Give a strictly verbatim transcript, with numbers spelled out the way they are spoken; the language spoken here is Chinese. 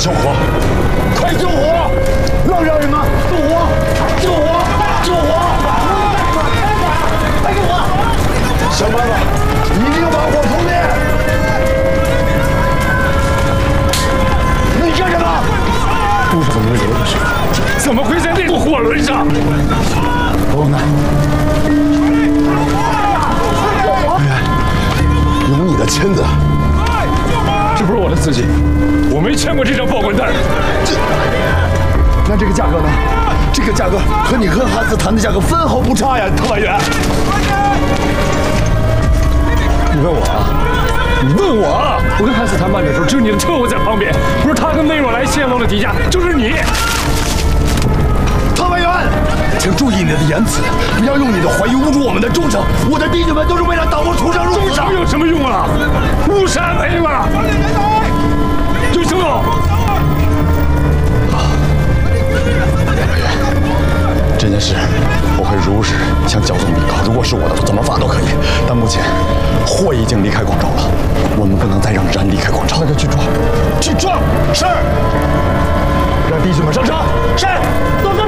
救火！快救火！让让人们救火！救火！救火！快救火！想办法，一定把火扑灭！你干什么？路上怎么会流着血？怎么会在那部火轮上？欧娜，有你的签字。 这不是我的字迹，我没签过这张报关单。这，那这个价格呢？这个价格和你和汉斯谈的价格分毫不差呀，特派员。你问我啊？你问我啊？我跟汉斯谈判的时候，只有你的车我在旁边，不是他跟威若莱泄露了底价，就是你。特派员，请注意你的言辞，不要用你的怀疑侮辱我们的忠诚。我的弟兄们都是为了党国出生入死。忠诚有什么用啊？误杀没了。 有什么？好，这件事我会如实向焦总禀告。如果是我的，怎么罚都可以。但目前货已经离开广州了，我们不能再让人离开广州。那就去抓，去抓！是。让弟兄们上车。是，动手。